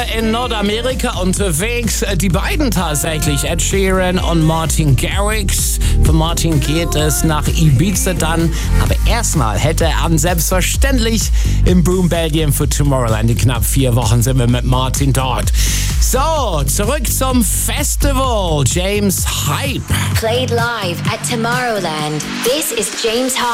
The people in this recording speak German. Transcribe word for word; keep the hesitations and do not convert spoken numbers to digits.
in Nordamerika unterwegs. Die beiden tatsächlich, Ed Sheeran und Martin Garrix. Für Martin geht es nach Ibiza dann. Aber erstmal hätte er an selbstverständlich im Broome, Belgien für Tomorrowland. In knapp vier Wochen sind wir mit Martin dort. So, zurück zum Festival. James Hype. Played live at Tomorrowland. This is James Hype.